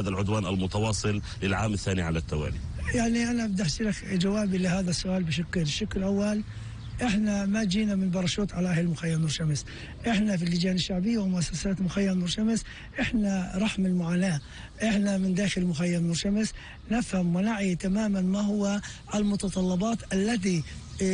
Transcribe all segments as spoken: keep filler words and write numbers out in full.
هذا العدوان المتواصل للعام الثاني على التوالي؟ يعني أنا بدي أحكي لك جوابي لهذا السؤال بشكل الشق الأول، احنا ما جينا من باراشوت على اهل مخيم نور شمس، احنا في اللجان الشعبيه ومؤسسات مخيم نور شمس احنا رحم المعاناه، احنا من داخل مخيم نور شمس نفهم ونعي تماما ما هو المتطلبات التي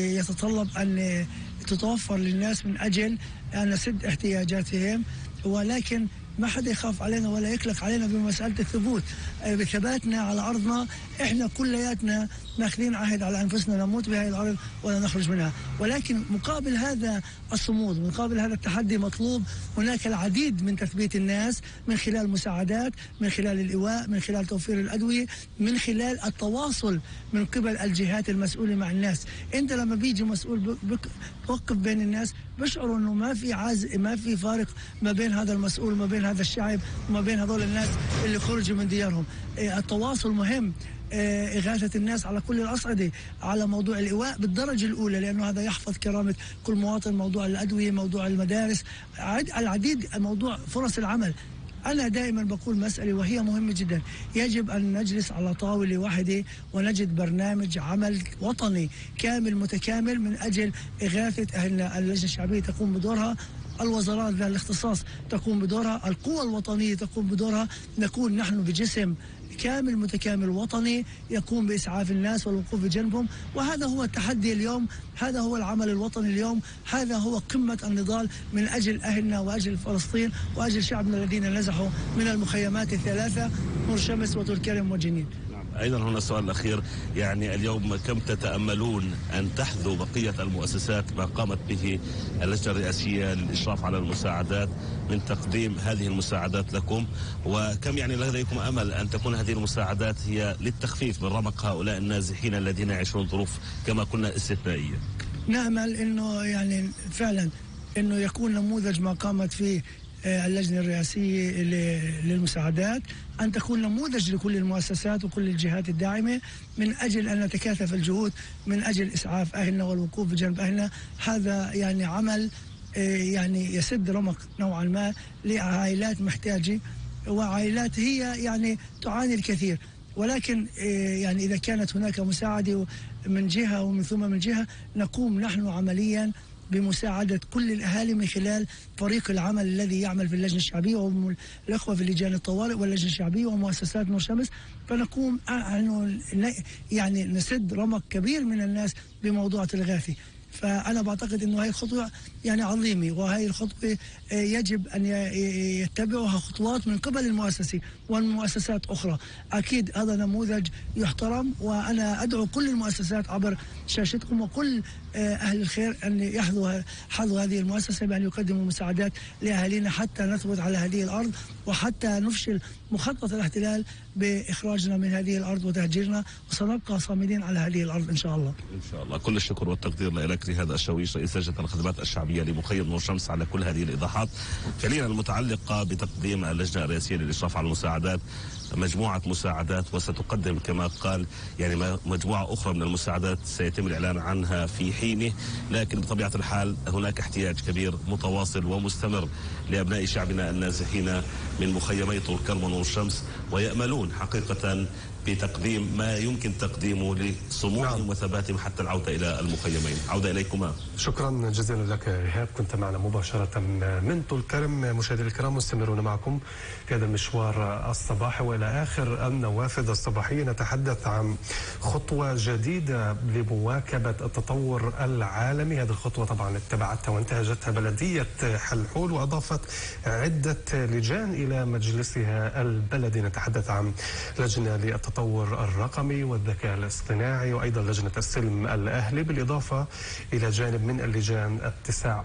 يتطلب ان تتوفر للناس من اجل ان نسد احتياجاتهم، ولكن ما حدا يخاف علينا ولا يكلك علينا بمسألة الثبوت. بثباتنا على أرضنا إحنا كلياتنا ناخذين عهد على أنفسنا نموت بهذه الأرض ولا نخرج منها، ولكن مقابل هذا الصمود مقابل هذا التحدي مطلوب هناك العديد من تثبيت الناس من خلال مساعدات، من خلال الإيواء، من خلال توفير الأدوية، من خلال التواصل من قبل الجهات المسؤولة مع الناس. أنت لما بيجي مسؤول بوقف بين الناس بشعروا أنه ما في عاز ما في فارق ما بين هذا المسؤول وما بين هذا الشعب وما بين هذول الناس اللي خرجوا من ديارهم. التواصل مهم، إغاثة الناس على كل الأصعدة، على موضوع الإيواء بالدرجة الأولى لأنه هذا يحفظ كرامة كل مواطن، موضوع الأدوية، موضوع المدارس، العديد، موضوع فرص العمل. أنا دائما بقول مسألة وهي مهمة جدا، يجب أن نجلس على طاولة واحدة ونجد برنامج عمل وطني كامل متكامل من أجل إغاثة أهلنا. اللجنة الشعبية تقوم بدورها، الوزارات ذات الاختصاص تقوم بدورها، القوى الوطنية تقوم بدورها، نكون نحن بجسم كامل متكامل وطني يقوم بإسعاف الناس والوقوف بجنبهم، وهذا هو التحدي اليوم، هذا هو العمل الوطني اليوم، هذا هو قمة النضال من أجل أهلنا وأجل فلسطين وأجل شعبنا الذين نزحوا من المخيمات الثلاثة نور شمس وطول كرم وجنين. أيضا هنا السؤال الأخير، يعني اليوم كم تتأملون أن تحذو بقية المؤسسات ما قامت به اللجنة الرئاسية للإشراف على المساعدات من تقديم هذه المساعدات لكم، وكم يعني لديكم أمل أن تكون هذه المساعدات هي للتخفيف من رمق هؤلاء النازحين الذين يعيشون ظروف كما قلنا استثنائية؟ نأمل أنه يعني فعلا أنه يكون نموذج ما قامت فيه اللجنة الرئاسية للمساعدات أن تكون نموذج لكل المؤسسات وكل الجهات الداعمة من أجل أن نتكاتف الجهود من أجل إسعاف أهلنا والوقوف بجنب أهلنا. هذا يعني عمل يعني يسد رمق نوعا ما لعائلات محتاجة وعائلات هي يعني تعاني الكثير، ولكن يعني إذا كانت هناك مساعدة من جهة ومن ثم من جهة نقوم نحن عمليا بمساعدة كل الأهالي من خلال فريق العمل الذي يعمل في اللجنة الشعبية والأخوة في لجان الطوارئ واللجنة الشعبية ومؤسسات نور شمس، فنقوم يعني نسد رمق كبير من الناس بموضوع الإغاثة. فأنا بعتقد أنه هاي خطوة يعني عظيمة، وهي الخطوة يجب أن يتبعها خطوات من قبل المؤسسة والمؤسسات أخرى. أكيد هذا نموذج يحترم، وأنا أدعو كل المؤسسات عبر شاشتكم وكل أهل الخير أن يحظوا حظوا هذه المؤسسة بأن يقدموا مساعدات لأهالينا حتى نثبت على هذه الأرض وحتى نفشل مخطط الاحتلال بإخراجنا من هذه الأرض وتهجيرنا، وسنبقى صامدين على هذه الأرض إن شاء الله. إن شاء الله. كل الشكر والتقدير لك هذا الشويش رئيس لجنة الخدمات الشعبية لمخيم نور شمس على كل هذه الإيضاحات فعليا المتعلقة بتقديم اللجنة الرئاسية للإشراف على المساعدات مجموعة مساعدات، وستقدم كما قال يعني مجموعة أخرى من المساعدات سيتم الإعلان عنها في حينه، لكن بطبيعة الحال هناك احتياج كبير متواصل ومستمر لأبناء شعبنا النازحين من مخيمي طول كرم ونور شمس، ويأملون حقيقة بتقديم ما يمكن تقديمه لصمودهم نعم. وثباتهم حتى العودة إلى المخيمين. عودة إليكما. شكرا جزيلا لك إيهاب، كنت معنا مباشرة من طول كرم. مشاهدينا الكرام مستمرون معكم في هذا المشوار الصباحي وإلى آخر النوافذ الصباحية. نتحدث عن خطوة جديدة لمواكبة التطور العالمي. هذه الخطوة طبعا اتبعتها وانتهجتها بلدية حلحول وأضافت عدة لجان إلى مجلسها البلدي. نتحدث عن لجنة للتطور التطور الرقمي والذكاء الاصطناعي وأيضا لجنة السلم الأهلي، بالإضافة إلى جانب من اللجان التسع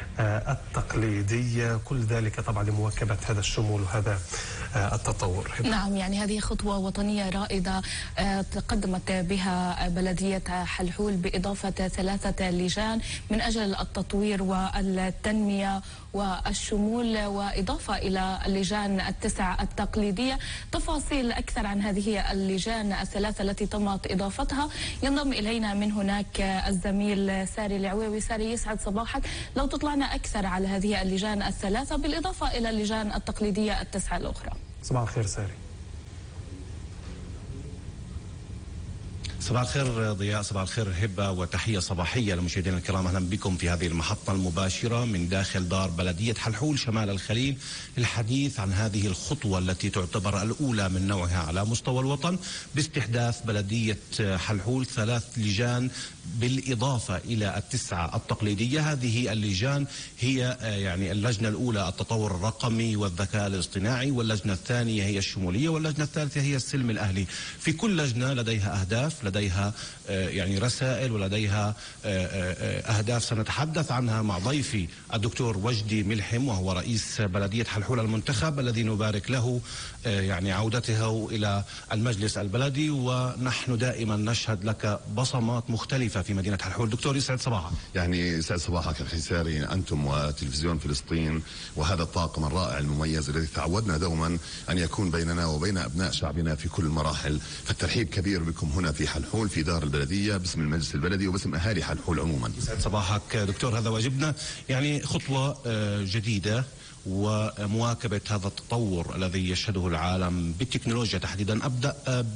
التقليدية، كل ذلك طبعا لمواكبة هذا الشمول وهذا التطور. نعم، يعني هذه خطوة وطنية رائدة تقدمت بها بلدية حلحول بإضافة ثلاثة لجان من أجل التطوير والتنمية والشمول، وإضافة إلى اللجان التسع التقليدية. تفاصيل أكثر عن هذه اللجان الثلاثة التي تمت إضافتها ينضم إلينا من هناك الزميل ساري العويوي. ساري يسعد صباحك، لو تطلعنا أكثر على هذه اللجان الثلاثة بالإضافة إلى اللجان التقليدية التسعة الأخرى. صباح الخير ساري. صباح الخير ضياء، صباح الخير هبة، وتحية صباحية لمشاهدينا الكرام. أهلا بكم في هذه المحطة المباشرة من داخل دار بلدية حلحول شمال الخليل للحديث عن هذه الخطوة التي تعتبر الأولى من نوعها على مستوى الوطن باستحداث بلدية حلحول ثلاث لجان بالإضافة إلى التسعة التقليدية. هذه اللجان هي يعني اللجنة الأولى التطور الرقمي والذكاء الاصطناعي، واللجنة الثانية هي الشمولية، واللجنة الثالثة هي السلم الأهلي. في كل لجنة لديها أهداف، لديها يعني رسائل، ولديها أهداف سنتحدث عنها مع ضيفي الدكتور وجدي ملحم، وهو رئيس بلدية حلحول المنتخب الذي نبارك له يعني عودته إلى المجلس البلدي، ونحن دائما نشهد لك بصمات مختلفة في مدينة حلحول. دكتور يسعد صباحك. يعني يسعد صباحك أخي ساري، أنتم وتلفزيون فلسطين وهذا الطاقم الرائع المميز الذي تعودنا دوما أن يكون بيننا وبين أبناء شعبنا في كل المراحل. فالترحيب كبير بكم هنا في حلحول في دار البلدية باسم المجلس البلدي وباسم أهالي حلحول عموما. يسعد صباحك دكتور. هذا واجبنا، يعني خطوة جديدة ومواكبة هذا التطور الذي يشهده العالم بالتكنولوجيا تحديدا. أبدأ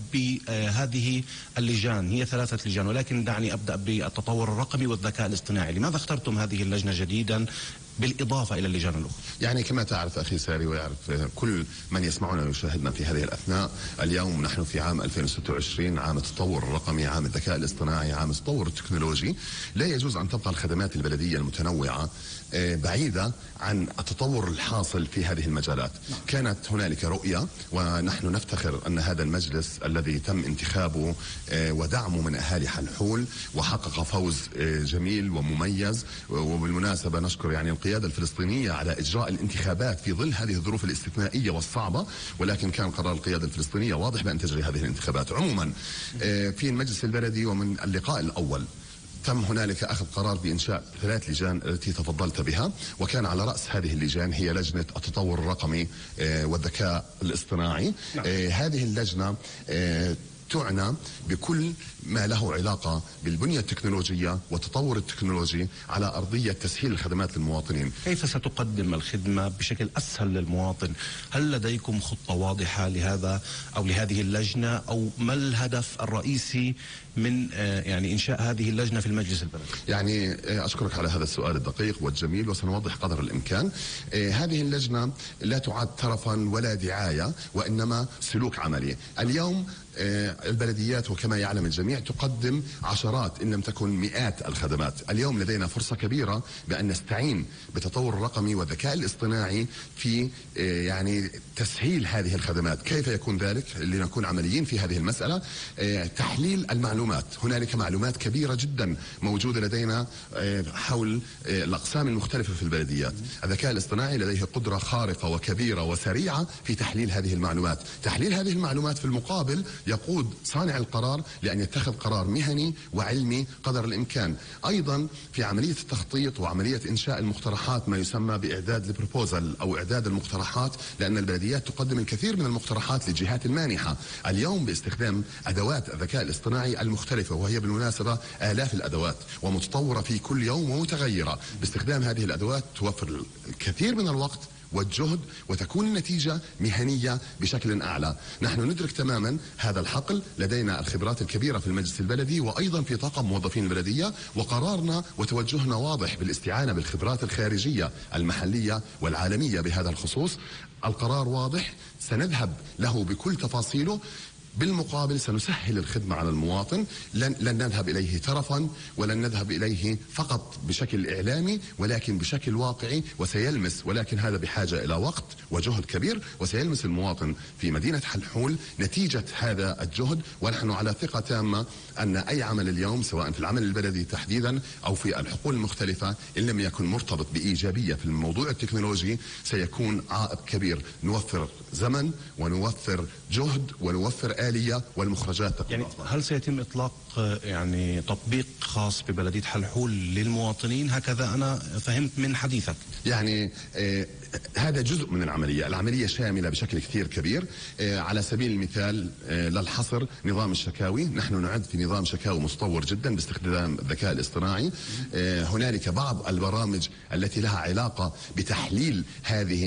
بهذه اللجان، هي ثلاثة لجان، ولكن دعني أبدأ بالتطور الرقمي والذكاء الاصطناعي. لماذا اخترتم هذه اللجنة جديدا بالإضافة إلى اللجان الأخرى؟ يعني كما تعرف أخي ساري ويعرف كل من يسمعنا ويشاهدنا في هذه الأثناء، اليوم نحن في عام ألفين وستة وعشرين، عام التطور الرقمي، عام الذكاء الاصطناعي، عام التطور التكنولوجي. لا يجوز أن تبقى الخدمات البلدية المتنوعة بعيدة عن التطور الحاصل في هذه المجالات. كانت هنالك رؤية، ونحن نفتخر أن هذا المجلس الذي تم انتخابه ودعمه من أهالي حلحول وحقق فوز جميل ومميز. وبالمناسبة نشكر يعني القيادة الفلسطينية على إجراء الانتخابات في ظل هذه الظروف الاستثنائية والصعبة، ولكن كان قرار القيادة الفلسطينية واضح بأن تجري هذه الانتخابات. عموما في المجلس البلدي ومن اللقاء الأول تم هنالك أخذ قرار بإنشاء ثلاث لجان التي تفضلت بها، وكان على رأس هذه اللجان هي لجنة التطور الرقمي والذكاء الاصطناعي. نعم. هذه اللجنة تعنى بكل ما له علاقة بالبنية التكنولوجية والتطور التكنولوجي على أرضية تسهيل الخدمات للمواطنين. كيف ستقدم الخدمة بشكل أسهل للمواطن؟ هل لديكم خطة واضحة لهذا أو لهذه اللجنة، أو ما الهدف الرئيسي من يعني إنشاء هذه اللجنة في المجلس البلدي؟ يعني أشكرك على هذا السؤال الدقيق والجميل، وسنوضح قدر الإمكان. هذه اللجنة لا تعد ترفا ولا دعاية، وإنما سلوك عملي. اليوم البلديات وكما يعلم الجميع تقدم عشرات إن لم تكن مئات الخدمات. اليوم لدينا فرصة كبيرة بأن نستعين بالتطور الرقمي والذكاء الاصطناعي في يعني تسهيل هذه الخدمات. كيف يكون ذلك؟ لنكون عمليين في هذه المسألة. تحليل المعلومات، هنالك معلومات كبيرة جدا موجودة لدينا حول الأقسام المختلفة في البلديات. الذكاء الاصطناعي لديه قدرة خارقة وكبيرة وسريعة في تحليل هذه المعلومات. تحليل هذه المعلومات في المقابل يقود صانع القرار لأن يتخذ قرار مهني وعلمي قدر الإمكان. أيضا في عملية التخطيط وعملية إنشاء المقترحات، ما يسمى بإعداد البروبوزل أو إعداد المقترحات، لأن البلديات تقدم الكثير من المقترحات للجهات المانحة اليوم باستخدام أدوات الذكاء الاصطناعي المختلفة، وهي بالمناسبة آلاف الأدوات ومتطورة في كل يوم ومتغيرة. باستخدام هذه الأدوات توفر الكثير من الوقت والجهد وتكون النتيجة مهنية بشكل أعلى. نحن ندرك تماما هذا الحقل، لدينا الخبرات الكبيرة في المجلس البلدي وأيضا في طاقم موظفين البلدية، وقرارنا وتوجهنا واضح بالاستعانة بالخبرات الخارجية المحلية والعالمية بهذا الخصوص. القرار واضح، سنذهب له بكل تفاصيله. بالمقابل سنسهل الخدمة على المواطن، لن, لن نذهب إليه ترفا، ولن نذهب إليه فقط بشكل إعلامي، ولكن بشكل واقعي، وسيلمس، ولكن هذا بحاجة إلى وقت وجهد كبير، وسيلمس المواطن في مدينة حلحول نتيجة هذا الجهد. ونحن على ثقة تامة أن أي عمل اليوم سواء في العمل البلدي تحديدا أو في الحقول المختلفة إن لم يكن مرتبط بإيجابية في الموضوع التكنولوجي سيكون عائق كبير. نوفر زمن ونوفر جهد ونوفر آلية والمخرجات. يعني هل سيتم إطلاق يعني تطبيق خاص ببلدية حلحول للمواطنين؟ هكذا أنا فهمت من حديثك. يعني آه هذا جزء من العملية. العملية شاملة بشكل كثير كبير. آه على سبيل المثال آه للحصر نظام الشكاوي، نحن نعد في نظام شكاوي متطور جدا باستخدام الذكاء الاصطناعي. آه هنالك بعض البرامج التي لها علاقة بتحليل هذه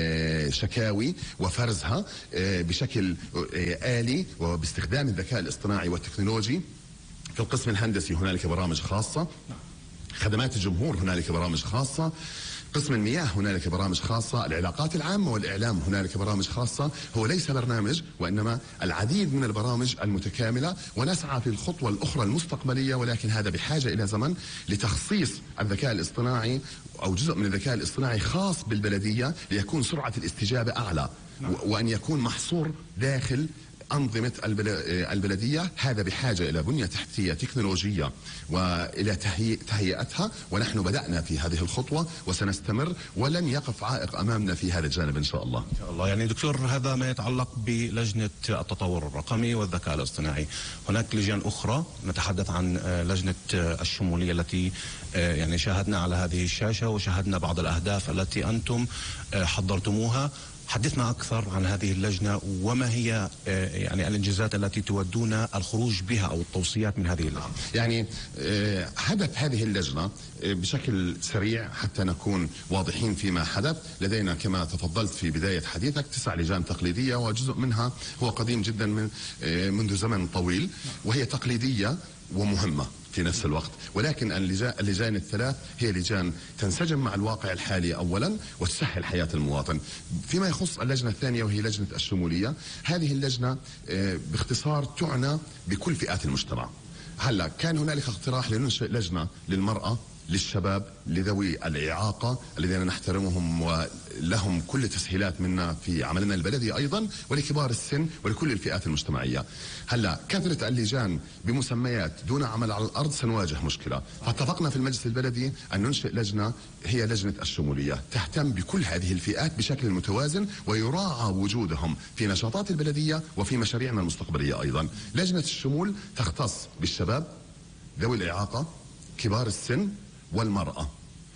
الشكاوي وفرزها آه بشكل آه آلي وباستخدام الذكاء الاصطناعي والتكنولوجي. في القسم الهندسي هنالك برامج خاصة، خدمات الجمهور هنالك برامج خاصة، قسم المياه هنالك برامج خاصة، العلاقات العامة والإعلام هنالك برامج خاصة. هو ليس برنامج وإنما العديد من البرامج المتكاملة، ونسعى في الخطوة الأخرى المستقبلية، ولكن هذا بحاجة إلى زمن لتخصيص الذكاء الاصطناعي أو جزء من الذكاء الاصطناعي خاص بالبلدية ليكون سرعة الاستجابة أعلى، وأن يكون محصور داخل أنظمة البلدية. هذا بحاجة إلى بنية تحتية تكنولوجية وإلى تهيئتها، ونحن بدأنا في هذه الخطوة وسنستمر، ولن يقف عائق أمامنا في هذا الجانب إن شاء الله. إن شاء الله. يعني دكتور، هذا ما يتعلق بلجنة التطور الرقمي والذكاء الاصطناعي. هناك لجان أخرى، نتحدث عن لجنة الشمولية التي يعني شاهدنا على هذه الشاشة، وشاهدنا بعض الأهداف التي أنتم حضرتموها. حدثنا أكثر عن هذه اللجنة، وما هي يعني الإنجازات التي تودون الخروج بها أو التوصيات من هذه اللجنة؟ يعني هدف هذه اللجنة بشكل سريع حتى نكون واضحين فيما حدث. لدينا كما تفضلت في بداية حديثك تسع لجان تقليدية، وجزء منها هو قديم جدا من منذ زمن طويل، وهي تقليدية ومهمة في نفس الوقت، ولكن اللجان الثلاث هي لجان تنسجم مع الواقع الحالي أولا وتسهل حياة المواطن. فيما يخص اللجنة الثانية وهي لجنة الشمولية، هذه اللجنة باختصار تعنى بكل فئات المجتمع. هلا كان هنالك اقتراح لننشئ لجنة للمرأة، للشباب، لذوي الإعاقة الذين نحترمهم ولهم كل تسهيلات منا في عملنا البلدي أيضا، ولكبار السن ولكل الفئات المجتمعية. هلا كثرة اللجان بمسميات دون عمل على الأرض سنواجه مشكلة، فاتفقنا في المجلس البلدي أن ننشئ لجنة هي لجنة الشمولية تهتم بكل هذه الفئات بشكل متوازن، ويراعى وجودهم في نشاطات البلدية وفي مشاريعنا المستقبلية أيضا. لجنة الشمول تختص بالشباب، ذوي الإعاقة، كبار السن والمرأة.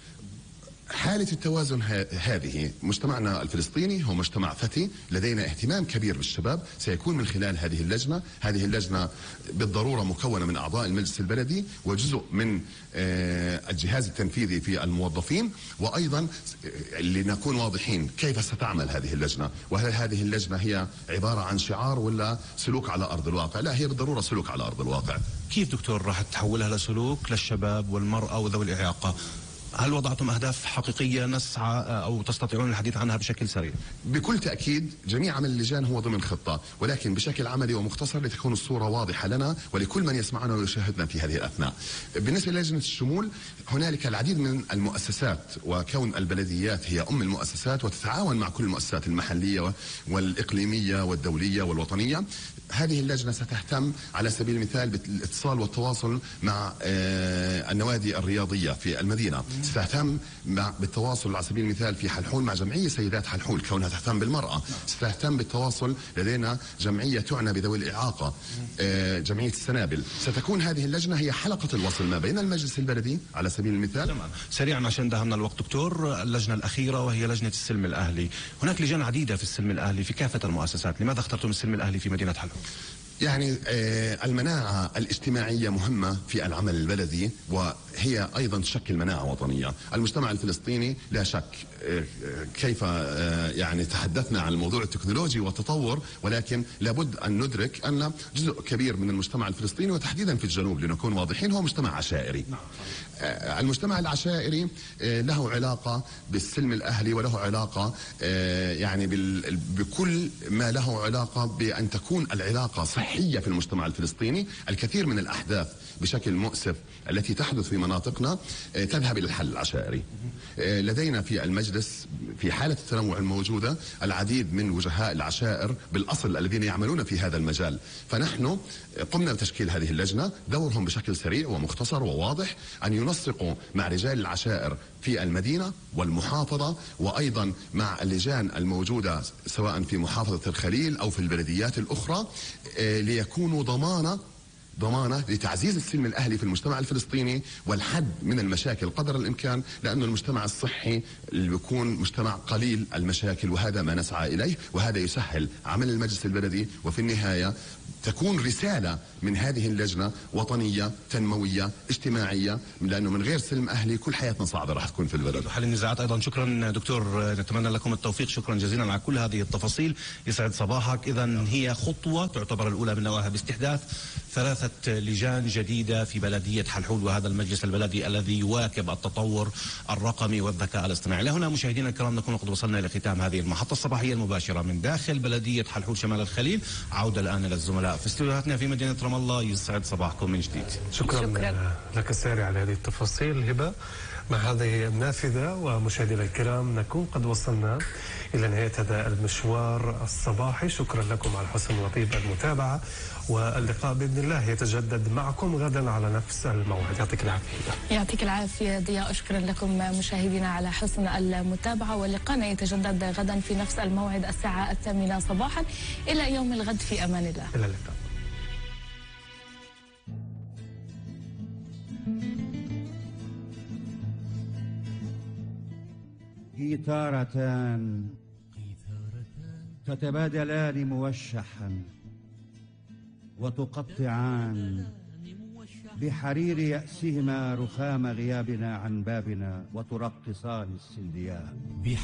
حالة التوازن هذه، مجتمعنا الفلسطيني هو مجتمع فتي، لدينا اهتمام كبير بالشباب، سيكون من خلال هذه اللجنة. هذه اللجنة بالضرورة مكونة من أعضاء المجلس البلدي وجزء من الجهاز التنفيذي في الموظفين، وأيضا لنكون واضحين كيف ستعمل هذه اللجنة، وهل هذه اللجنة هي عبارة عن شعار ولا سلوك على أرض الواقع؟ لا، هي بالضرورة سلوك على أرض الواقع. كيف دكتور راح تحولها لسلوك للشباب والمرأة وذوي الإعاقة؟ هل وضعتم أهداف حقيقية نسعى أو تستطيعون الحديث عنها بشكل سريع؟ بكل تأكيد جميع عمل اللجان هو ضمن خطة، ولكن بشكل عملي ومختصر لتكون الصورة واضحة لنا ولكل من يسمعنا ويشاهدنا في هذه الأثناء. بالنسبة للجنة الشمول، هنالك العديد من المؤسسات، وكون البلديات هي أم المؤسسات وتتعاون مع كل المؤسسات المحلية والإقليمية والدولية والوطنية. هذه اللجنة ستهتم على سبيل المثال بالاتصال والتواصل مع النوادي الرياضية في المدينة، ستهتم بالتواصل على سبيل المثال في حلحول مع جمعية سيدات حلحول كونها تهتم بالمرأة، ستهتم بالتواصل لدينا جمعية تعنى بذوي الإعاقة، جمعية السنابل. ستكون هذه اللجنة هي حلقة الوصل ما بين المجلس البلدي على سبيل المثال. تمام. سريعا عشان دهمنا الوقت دكتور، اللجنة الأخيرة وهي لجنة السلم الأهلي. هناك لجان عديدة في السلم الأهلي في كافة المؤسسات، لماذا اخترتم السلم الأهلي في مدينة حلب؟ يعني المناعة الاجتماعية مهمة في العمل البلدي، وهي أيضا تشكل مناعة وطنية. المجتمع الفلسطيني لا شك كيف يعني تحدثنا عن الموضوع التكنولوجي والتطور، ولكن لابد أن ندرك أن جزء كبير من المجتمع الفلسطيني وتحديدا في الجنوب لنكون واضحين هو مجتمع عشائري. المجتمع العشائري له علاقة بالسلم الأهلي، وله علاقة يعني بكل ما له علاقة بأن تكون العلاقة صحية في المجتمع الفلسطيني. الكثير من الأحداث بشكل مؤسف التي تحدث في مناطقنا تذهب إلى الحل العشائري. لدينا في المجلس في حالة التنوع الموجودة العديد من وجهاء العشائر بالأصل الذين يعملون في هذا المجال، فنحن قمنا بتشكيل هذه اللجنة. دورهم بشكل سريع ومختصر وواضح أن ينسقوا مع رجال العشائر في المدينة والمحافظة، وأيضا مع اللجان الموجودة سواء في محافظة الخليل أو في البلديات الأخرى، ليكونوا ضمانة ضمانة لتعزيز السلم الأهلي في المجتمع الفلسطيني والحد من المشاكل قدر الإمكان، لأن المجتمع الصحي اللي بيكون مجتمع قليل المشاكل، وهذا ما نسعى إليه، وهذا يسهل عمل المجلس البلدي. وفي النهاية تكون رسالة من هذه اللجنة وطنية تنموية اجتماعية، لأنه من غير سلم أهلي كل حياتنا صعبة راح تكون في البلد. حل النزاعات أيضا. شكرا دكتور، نتمنى لكم التوفيق. شكرا جزيلا على كل هذه التفاصيل، يسعد صباحك. إذا هي خطوة تعتبر الأولى من نواها باستحداث ثلاثة ثلاثة لجان جديدة في بلدية حلحول وهذا المجلس البلدي الذي يواكب التطور الرقمي والذكاء الاصطناعي. لهنا مشاهدينا الكرام نكون قد وصلنا إلى ختام هذه المحطة الصباحية المباشرة من داخل بلدية حلحول شمال الخليل. عودة الآن إلى الزملاء في استوديوهاتنا في مدينة رام الله. يسعد صباحكم من جديد. شكرا, شكرا. لك ساري على هذه التفاصيل هبة. مع هذه النافذة ومشاهدينا الكرام نكون قد وصلنا إلى نهاية هذا المشوار الصباحي. شكرا لكم على حسن وطيب المتابعة، واللقاء بإذن الله يتجدد معكم غدا على نفس الموعد. يعطيك العافية. يعطيك العافية ضياء. شكرا لكم مشاهدينا على حسن المتابعة، ولقاءنا يتجدد غدا في نفس الموعد الساعة الثامنة صباحا. إلى يوم الغد في أمان الله. إلى اللقاء. قيثارتان تتبادلان موشحا وتقطعان بحرير يأسهما رخام غيابنا عن بابنا وترقصان السنديان.